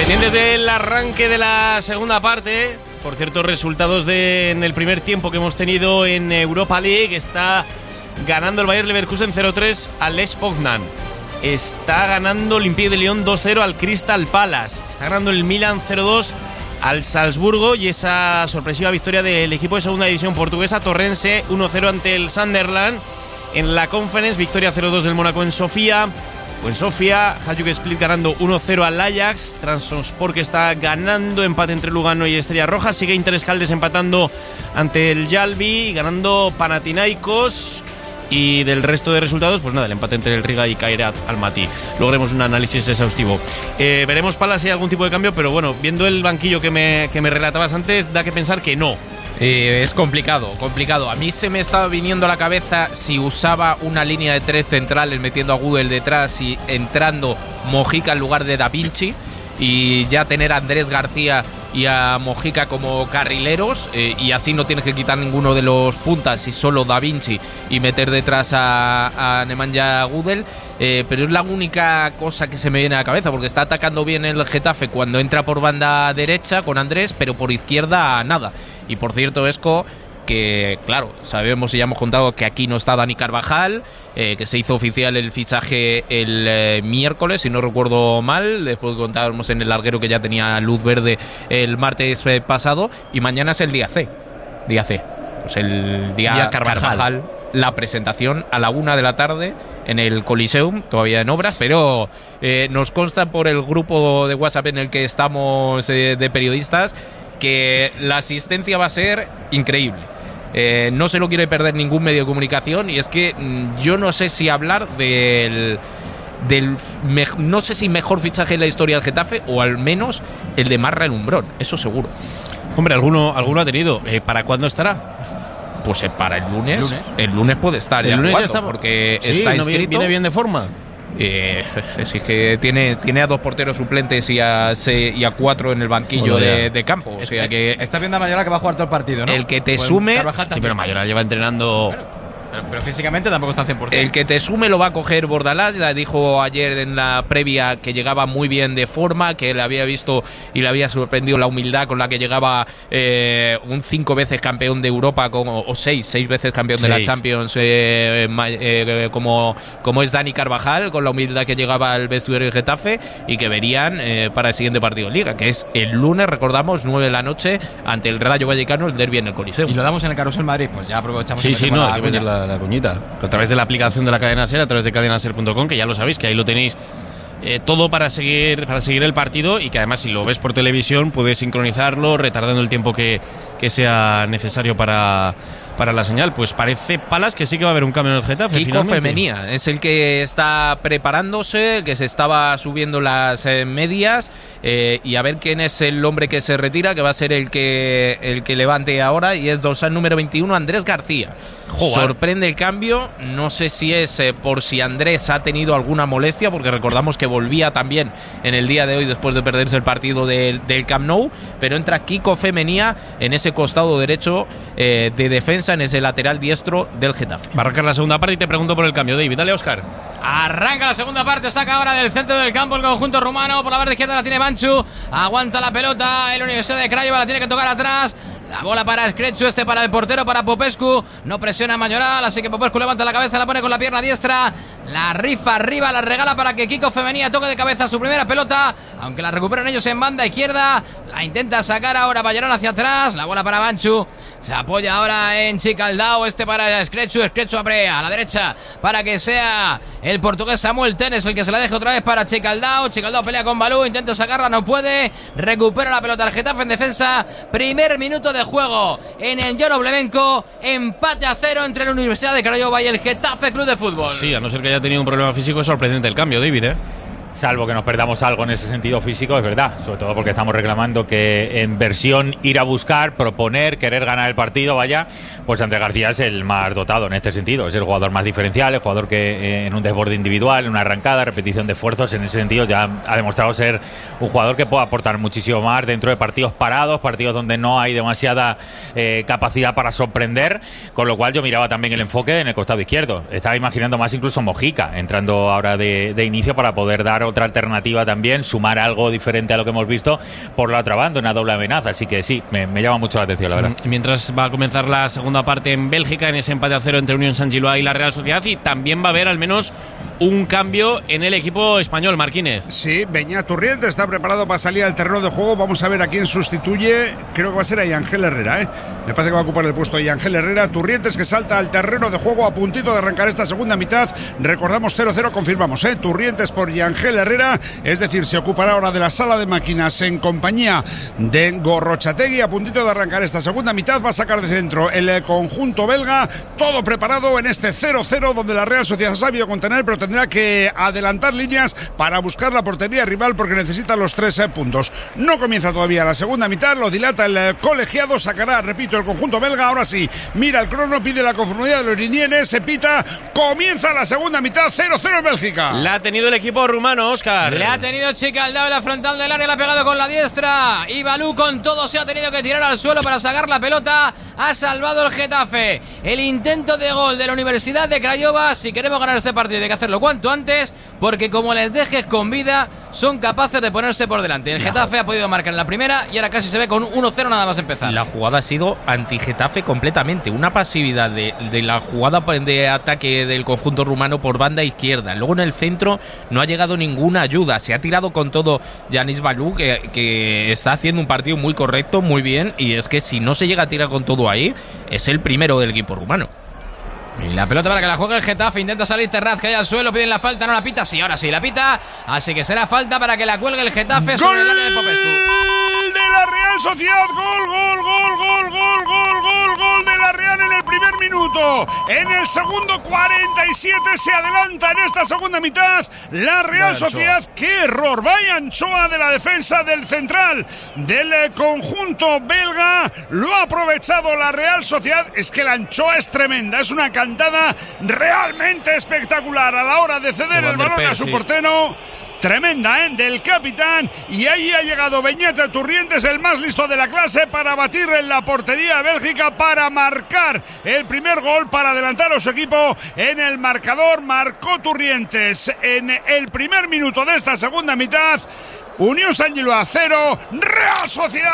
Pendientes del arranque de la segunda parte. Por cierto, resultados en el primer tiempo que hemos tenido en Europa League. Está ganando el Bayer Leverkusen 0-3 al Lech Poznan. Está ganando Olympique de Lyon 2-0 al Crystal Palace. Está ganando el Milan 0-2 al Salzburgo. Y esa sorpresiva victoria del equipo de segunda división portuguesa, Torrense, 1-0 ante el Sunderland. En la Conference, victoria 0-2 del Mónaco en Sofía. O en Sofía, Hajduk Split ganando 1-0 al Ajax. Trabzonspor que está ganando, empate entre Lugano y Estrella Roja. Sigue Interes Caldes empatando ante el Jalbi, ganando Panathinaikos. Y del resto de resultados, pues nada, el empate entre el Riga y Kairat Almaty. Luego haremos un análisis exhaustivo. Veremos, Palas, si hay algún tipo de cambio, pero bueno, viendo el banquillo que me relatabas antes, da que pensar que no. Es complicado. A mí se me estaba viniendo a la cabeza si usaba una línea de 3 centrales metiendo a Gudel detrás y entrando Mojica en lugar de Da Vinci, y ya tener a Andrés García y a Mojica como carrileros, y así no tienes que quitar ninguno de los puntas y solo Da Vinci, y meter detrás a Nemanja Gudel. Pero es la única cosa que se me viene a la cabeza, porque está atacando bien el Getafe cuando entra por banda derecha con Andrés, pero por izquierda nada. Y por cierto, Esco, que claro, sabemos y ya hemos contado que aquí no está Dani Carvajal, que se hizo oficial el fichaje el miércoles, si no recuerdo mal, después de contábamos en el larguero que ya tenía luz verde el martes pasado, y mañana es el día C. Pues el día Carvajal. La presentación a la 1 de la tarde en el Coliseum, todavía en obras, pero nos consta por el grupo de WhatsApp en el que estamos de periodistas que la asistencia va a ser increíble. No se lo quiere perder ningún medio de comunicación, y es que yo no sé si hablar no sé si mejor fichaje en la historia del Getafe, o al menos el de más relumbrón, eso seguro. Hombre, alguno ha tenido. ¿Para cuándo estará? Pues para el lunes. El lunes puede estar. El lunes ya está, porque sí, está ¿no inscrito. ¿Viene bien de forma? Sí, que tiene a 2 porteros suplentes y a 4 en el banquillo de campo. O sea que está viendo a Mayoral que va a jugar todo el partido, ¿no? El que te sume. Sí, pero Mayoral lleva entrenando. Pero físicamente tampoco está al 100%. El que te sume lo va a coger Bordalás. Ya dijo ayer en la previa que llegaba muy bien de forma, que le había visto y le había sorprendido la humildad con la que llegaba un 5 veces campeón de Europa, o 6 veces campeón de la Champions, como es Dani Carvajal, con la humildad que llegaba al vestuario de Getafe, y que verían para el siguiente partido de Liga, que es el lunes, recordamos, 9 de la noche, ante el Rayo Vallecano, el derbi en el Coliseo. Y lo damos en el Carrusel Madrid, pues ya aprovechamos. Sí, no, hay que meter la cuñita. A través de la aplicación de la Cadena Ser, a través de cadenaser.com, que ya lo sabéis, que ahí lo tenéis todo para seguir el partido, y que además si lo ves por televisión puedes sincronizarlo retardando el tiempo que sea necesario para la señal. Pues parece, Palas, que sí que va a haber un cambio en el Getafe. Kiko Femenía es el que está preparándose, que se estaba subiendo las medias, y a ver quién es el hombre que se retira, que va a ser el que levante ahora, y es dorsal número 21, Andrés García. Sorprende el cambio, no sé si es por si Andrés ha tenido alguna molestia, porque recordamos que volvía también en el día de hoy después de perderse el partido del Camp Nou, pero entra Kiko Femenía en ese costado derecho de defensa, en ese lateral diestro del Getafe. Va a arrancar la segunda parte y te pregunto por el cambio, David. Dale, Óscar. Arranca la segunda parte, saca ahora del centro del campo el conjunto rumano, por la banda izquierda la tiene Manchu, aguanta la pelota el Universidad de Craiova, la tiene que tocar atrás. La bola para Screchu, para el portero, para Popescu. No presiona Mayoral, así que Popescu levanta la cabeza, la pone con la pierna diestra. La rifa arriba, la regala para que Kiko Femenía toque de cabeza su primera pelota. Aunque la recuperan ellos en banda izquierda. La intenta sacar ahora Mayoral hacia atrás. La bola para Manchu. Se apoya ahora en Chicaldao, para Screchu abre a la derecha para que sea el portugués Samuel Tenes el que se la deja otra vez para Chicaldao. Chicaldao pelea con Balú, intenta sacarla, no puede. Recupera la pelota el Getafe en defensa. Primer minuto de juego en el Lloro Blemenco. Empate a 0 entre la Universidad de Craiova y el Getafe Club de Fútbol. Sí, a no ser que haya tenido un problema físico, es sorprendente el cambio, David, Salvo que nos perdamos algo en ese sentido físico, es verdad. Sobre todo porque estamos reclamando que en versión ir a buscar, proponer, querer ganar el partido, pues Andrés García es el más dotado en este sentido. Es el jugador más diferencial, el jugador que en un desborde individual, en una arrancada, repetición de esfuerzos, en ese sentido ya ha demostrado ser un jugador que puede aportar muchísimo más dentro de partidos parados, partidos donde no hay demasiada capacidad para sorprender, con lo cual yo miraba también el enfoque en el costado izquierdo. Estaba imaginando más incluso Mojica entrando ahora de inicio para poder dar otra alternativa también, sumar algo diferente a lo que hemos visto por la otra banda, una doble amenaza. Así que sí, me llama mucho la atención, la verdad. Mientras va a comenzar la segunda parte en Bélgica, en ese empate a 0 entre Unión Saint-Gilloise y la Real Sociedad, y también va a haber al menos un cambio en el equipo español, Marquínez. Sí, Beñat Turrientes está preparado para salir al terreno de juego. Vamos a ver a quién sustituye. Creo que va a ser a Ángel Herrera, ¿eh? Me parece que va a ocupar el puesto de Ángel Herrera. Turrientes que salta al terreno de juego a puntito de arrancar esta segunda mitad. Recordamos 0-0, confirmamos, ¿eh? Turrientes por Ángel Herrera, es decir, se ocupará ahora de la sala de máquinas en compañía de Gorrochategui. A puntito de arrancar esta segunda mitad, va a sacar de centro el conjunto belga. Todo preparado en este 0-0 donde la Real Sociedad ha sabido contener, pero tendrá que adelantar líneas para buscar la portería rival porque necesita los 3 puntos. No comienza todavía la segunda mitad, lo dilata el colegiado, sacará, repito, el conjunto belga. Ahora sí, mira el crono, pide la conformidad de los linienes, se pita, comienza la segunda mitad, 0-0 en Bélgica. La ha tenido el equipo rumano, Óscar. Le ha tenido Chica al lado de la frontal del área, le ha pegado con la diestra. Y Balú con todo se ha tenido que tirar al suelo para sacar la pelota. Ha salvado el Getafe. El intento de gol de la Universidad de Craiova. Si queremos ganar este partido hay que hacerlo cuanto antes, porque como les dejes con vida, son capaces de ponerse por delante. El Getafe ha podido marcar en la primera y ahora casi se ve con 1-0 nada más empezar. La jugada ha sido anti-Getafe completamente. Una pasividad de la jugada de ataque del conjunto rumano por banda izquierda. Luego en el centro no ha llegado ninguna ayuda. Se ha tirado con todo Yanis Balú, que está haciendo un partido muy correcto, muy bien. Y es que si no se llega a tirar con todo ahí, es el primero del equipo rumano. Y la pelota para que la juegue el Getafe. Intenta salir Terraz, que hay al suelo. Piden la falta, no la pita. Sí, ahora sí la pita. Así que será falta para que la cuelgue el Getafe sobre el área de Popescu. De la Real Sociedad, gol de la Real en el primer minuto. En el segundo 47 se adelanta en esta segunda mitad la Real Sociedad. ¡Qué error! Vaya Anchoa de la defensa del central del conjunto belga. Lo ha aprovechado la Real Sociedad. Es que la Anchoa es tremenda, es una cantada realmente espectacular a la hora de ceder el balón a su portero. Tremenda, del capitán. Y ahí ha llegado Beñat Turrientes, el más listo de la clase, para batir en la portería Bélgica, para marcar el primer gol, para adelantar a su equipo en el marcador. Marcó Turrientes en el primer minuto de esta segunda mitad. Unión Saint-Gilloise 0, Real Sociedad